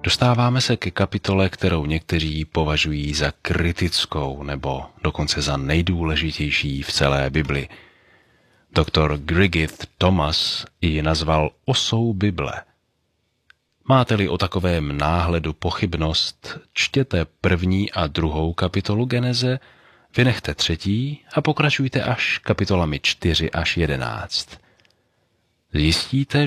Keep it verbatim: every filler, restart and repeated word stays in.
Dostáváme se ke kapitole, kterou někteří považují za kritickou nebo dokonce za nejdůležitější v celé Bibli. Doktor Griggith Thomas ji nazval osou Bible. Máte-li o takovém náhledu pochybnost, čtěte první a druhou kapitolu Geneze, vynechte třetí a pokračujte až kapitolami čtyři až jedenáct. Zjistíte,